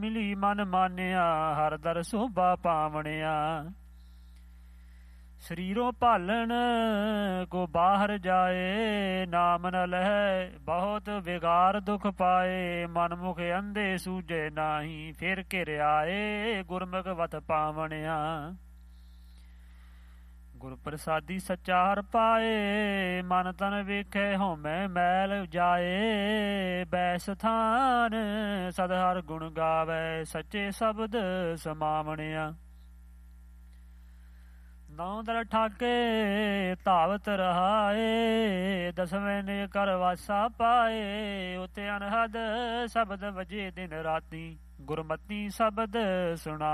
ਮਿਲੀ ਮਨ ਮਾਨਿਆ, ਹਰ ਦਰ ਸੋਭਾ ਪਾਵਣਿਆ। ਸਰੀਰੋਂ ਭਾਲਣ ਕੋ ਬਾਹਰ ਜਾਏ, ਨਾਮ ਨ ਲਹੈ ਬਹੁਤ ਵਿਗਾਰ ਦੁਖ ਪਾਏ। ਮਨਮੁਖ ਅੰਧੇ ਸੂਝੇ ਨਾਹੀ, ਫਿਰ ਘਿਰ ਆਏ ਗੁਰਮੁਖ ਵਤ ਪਾਵਣਿਆ। ਗੁਰ ਪ੍ਰਸਾਦੀ ਸੱਚਾ ਹਰ ਪਾਏ, ਮਨ ਤਨ ਵੇਖੇ ਹਉਮੈ ਮੈਲ ਜਾਏ। ਬੈਸ ਥਾਨ ਸਦ ਹਰ ਗੁਣ ਗਾਵੈ, ਸੱਚੇ ਸ਼ਬਦ ਸਮਾਵਣਿਆ। ਨੌ ਦਰ ਠਾਕੇ ਧਾਵਤ ਰਹਾਏ, ਦਸਵੇਂ ਨੇ ਕਰ ਵਾਸਾ ਪਾਏ। ਉਤੇ ਅਨਹਦ ਸ਼ਬਦ ਵਜੇ ਦਿਨ ਰਾਤੀ, ਗੁਰਮਤੀ ਸ਼ਬਦ ਸੁਣਾ